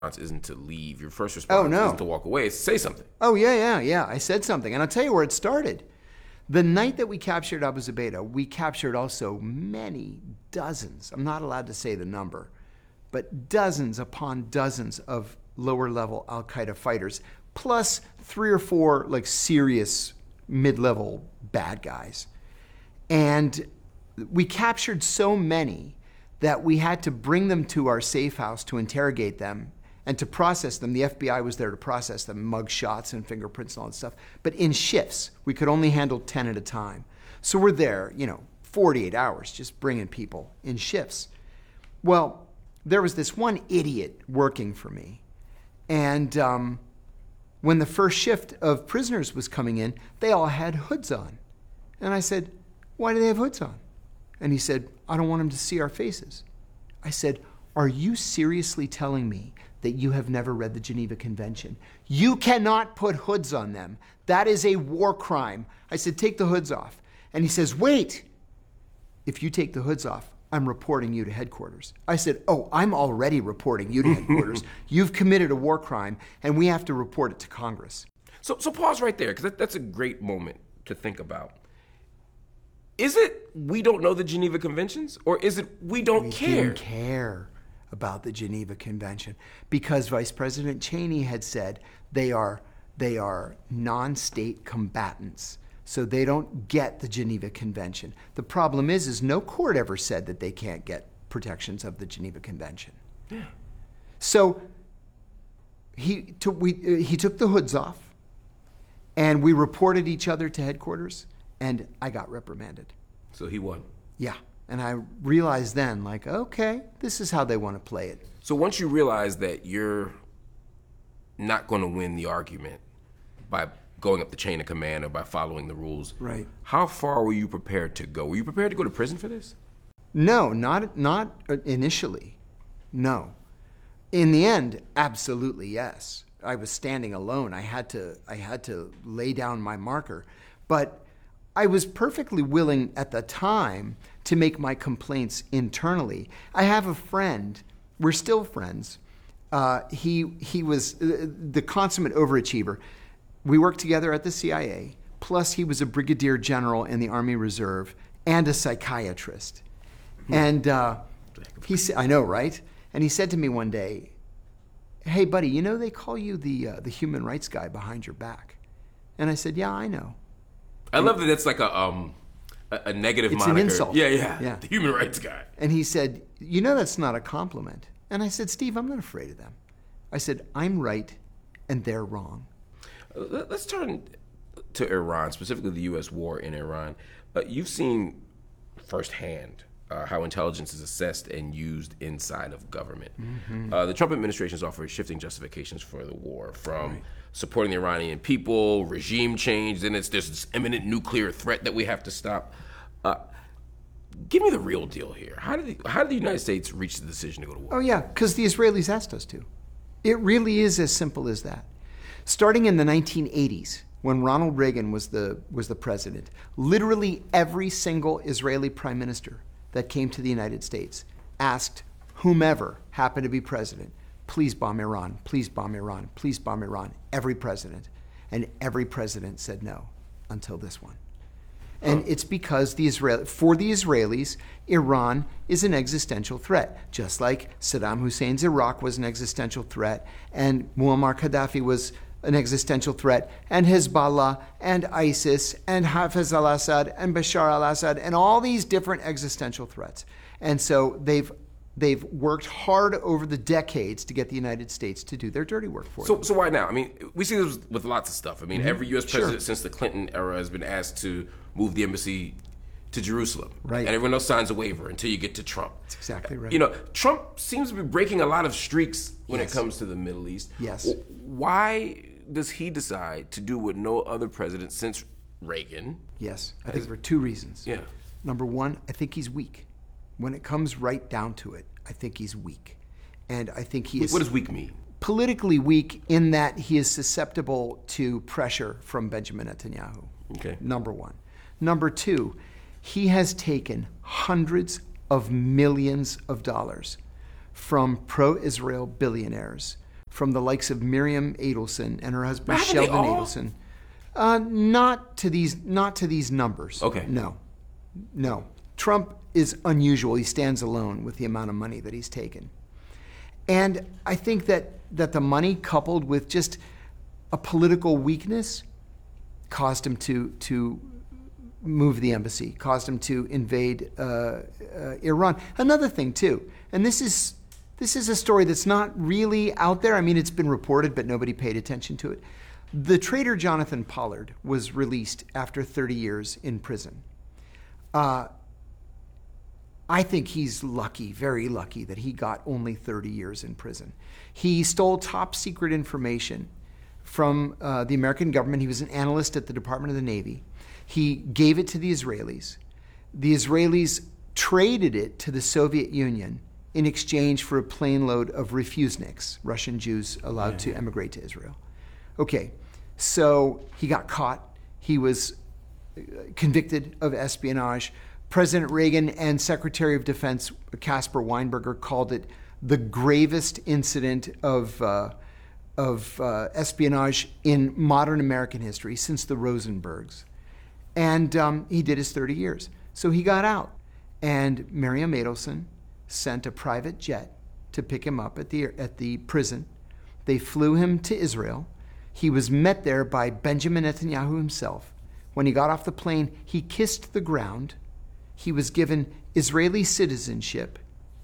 isn't to leave. Your first response isn't to walk away. It's to say something. Oh, yeah. I said something. And I'll tell you where it started. The night that we captured Abu Zubaydah, we captured also many dozens, I'm not allowed to say the number, but dozens upon dozens of lower-level al-Qaeda fighters, plus 3 or 4 like serious mid-level bad guys. And we captured so many that we had to bring them to our safe house to interrogate them and to process them. The FBI was there to process them, mug shots and fingerprints and all that stuff, but in shifts. We could only handle 10 at a time. So we're there, 48 hours, just bringing people in shifts. Well, there was this one idiot working for me. And when the first shift of prisoners was coming in, they all had hoods on. And I said, why do they have hoods on? And he said, I don't want them to see our faces. I said, are you seriously telling me that you have never read the Geneva Convention? You cannot put hoods on them. That is a war crime. I said, take the hoods off. And he says, wait, if you take the hoods off, I'm reporting you to headquarters. I said, oh, I'm already reporting you to headquarters. You've committed a war crime, and we have to report it to Congress. So pause right there, because that's a great moment to think about. Is it we don't know the Geneva Conventions, or is it we don't care? We didn't care about the Geneva Convention because Vice President Cheney had said they are non-state combatants, so they don't get the Geneva Convention. The problem is no court ever said that they can't get protections of the Geneva Convention. Yeah. So he took the hoods off, and we reported each other to headquarters, and I got reprimanded. So he won. Yeah. And I realized then, okay, this is how they want to play it. So once you realize that you're not going to win the argument by going up the chain of command or by following the rules, right? How far were you prepared to go? Were you prepared to go to prison for this? No, not initially. No. In the end, absolutely yes. I was standing alone. I had to lay down my marker, but I was perfectly willing at the time to make my complaints internally. I have a friend, we're still friends. He was the consummate overachiever. We worked together at the CIA, plus he was a brigadier general in the Army Reserve and a psychiatrist. And he said, I know, right? And he said to me one day, hey buddy, they call you the human rights guy behind your back. And I said, yeah, I know. I love that that's like a negative moniker. It's an insult. Yeah. The human rights guy. And he said, that's not a compliment. And I said, Steve, I'm not afraid of them. I said, I'm right and they're wrong. Let's turn to Iran, specifically the U.S. war in Iran. You've seen firsthand how intelligence is assessed and used inside of government. Mm-hmm. The Trump administration has offered shifting justifications for the war, from supporting the Iranian people, regime change, then there's this imminent nuclear threat that we have to stop. Give me the real deal here. How did the United States reach the decision to go to war? Oh yeah, because the Israelis asked us to. It really is as simple as that. Starting in the 1980s, when Ronald Reagan was the president, literally every single Israeli prime minister that came to the United States asked whomever happened to be president, please bomb Iran, please bomb Iran, please bomb Iran. Every president. And every president said no until this one. And it's because for the Israelis, Iran is an existential threat, just like Saddam Hussein's Iraq was an existential threat, and Muammar Gaddafi was an existential threat, and Hezbollah, and ISIS, and Hafez al-Assad, and Bashar al-Assad, and all these different existential threats. And so they've worked hard over the decades to get the United States to do their dirty work for them. So why now? I mean, we see this with lots of stuff. I mean, every U.S. president since the Clinton era has been asked to move the embassy to Jerusalem. Right. And everyone else signs a waiver until you get to Trump. That's exactly right. Trump seems to be breaking a lot of streaks when it comes to the Middle East. Yes. Why does he decide to do what no other president since Reagan? Yes, I think for 2 reasons. Yeah. Number one, I think he's weak. When it comes right down to it, I think he's weak. And I think he is... What does weak mean? Politically weak in that he is susceptible to pressure from Benjamin Netanyahu. Okay. Number one. Number two, he has taken hundreds of millions of dollars from pro-Israel billionaires from the likes of Miriam Adelson and her husband Haven't they Sheldon all? Adelson. Not to these numbers. Okay. No. Trump is unusual. He stands alone with the amount of money that he's taken. And I think that the money, coupled with just a political weakness, caused him to move the embassy, caused him to invade Iran. Another thing too, and this is a story that's not really out there. I mean, it's been reported, but nobody paid attention to it. The traitor Jonathan Pollard was released after 30 years in prison. I think he's lucky, very lucky, that he got only 30 years in prison. He stole top secret information from the American government. He was an analyst at the Department of the Navy. He gave it to the Israelis. The Israelis traded it to the Soviet Union in exchange for a plane load of refuseniks, Russian Jews allowed to emigrate to Israel. Okay, so he got caught. He was convicted of espionage. President Reagan and Secretary of Defense Caspar Weinberger called it the gravest incident of espionage in modern American history since the Rosenbergs. And he did his 30 years. So he got out. And Miriam Adelson sent a private jet to pick him up at the prison. They flew him to Israel. He was met there by Benjamin Netanyahu himself. When he got off the plane, he kissed the ground. He was given Israeli citizenship.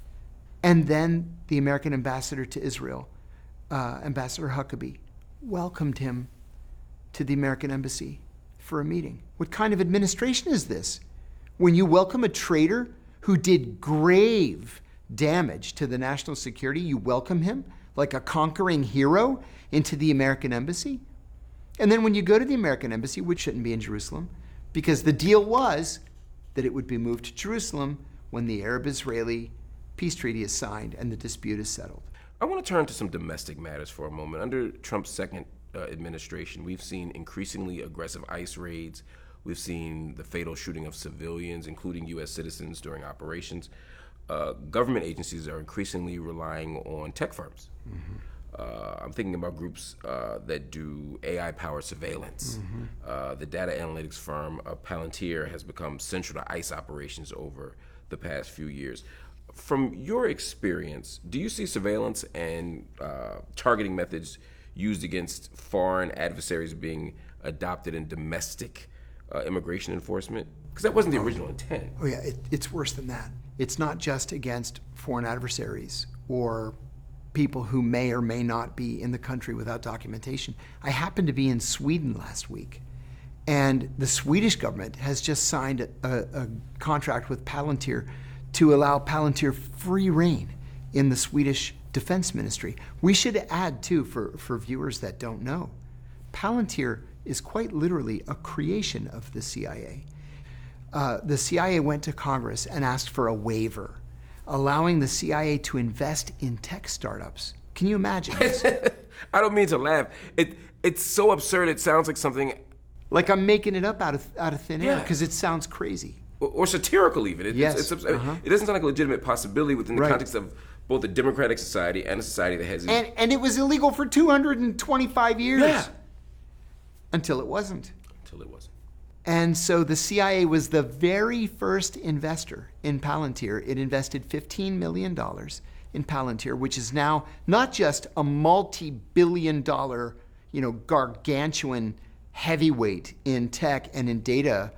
And then the American ambassador to Israel, Ambassador Huckabee, welcomed him to the American embassy for a meeting. What kind of administration is this? When you welcome a traitor who did grave damage to the national security, you welcome him like a conquering hero into the American embassy? And then when you go to the American embassy, which shouldn't be in Jerusalem, because the deal was that it would be moved to Jerusalem when the Arab-Israeli peace treaty is signed and the dispute is settled. I want to turn to some domestic matters for a moment. Under Trump's second administration, we've seen increasingly aggressive ICE raids. We've seen the fatal shooting of civilians, including U.S. citizens, during operations. Government agencies are increasingly relying on tech firms. I'm thinking about groups that do AI-powered surveillance. The data analytics firm Palantir has become central to ICE operations over the past few years. From your experience, do you see surveillance and targeting methods used against foreign adversaries being adopted in domestic immigration enforcement? Because that wasn't the original intent. Oh yeah, it's worse than that. It's not just against foreign adversaries or people who may or may not be in the country without documentation. I happened to be in Sweden last week, and the Swedish government has just signed a contract with Palantir to allow Palantir free rein in the Swedish Defense Ministry. We should add, too, for viewers that don't know, Palantir is quite literally a creation of the CIA. The CIA went to Congress and asked for a waiver, allowing the CIA to invest in tech startups. Can you imagine this? I don't mean to laugh. It's so absurd. It sounds like something like I'm making it up out of thin air because it sounds crazy. Or satirical even. Yes. It doesn't sound like a legitimate possibility within the context of both a democratic society and a society that has... And it was illegal for 225 years. Yeah. Until it wasn't. Until it wasn't. And so the CIA was the very first investor in Palantir. It invested $15 million in Palantir, which is now not just a multi-billion-dollar, gargantuan heavyweight in tech and in data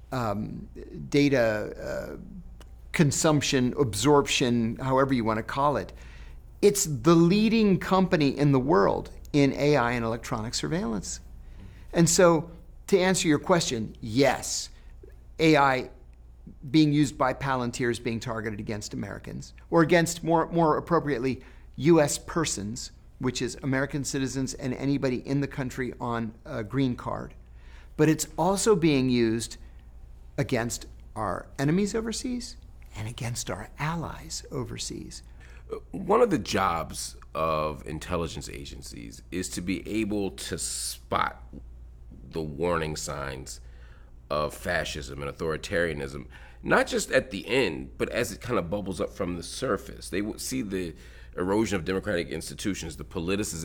consumption, absorption, however you want to call it. It's the leading company in the world in AI and electronic surveillance. And so, to answer your question, yes, AI being used by Palantir is being targeted against Americans, or against, more appropriately, U.S. persons, which is American citizens and anybody in the country on a green card. But it's also being used against our enemies overseas and against our allies overseas. One of the jobs of intelligence agencies is to be able to spot the warning signs of fascism and authoritarianism, not just at the end, but as it kind of bubbles up from the surface. They see the erosion of democratic institutions, the politicization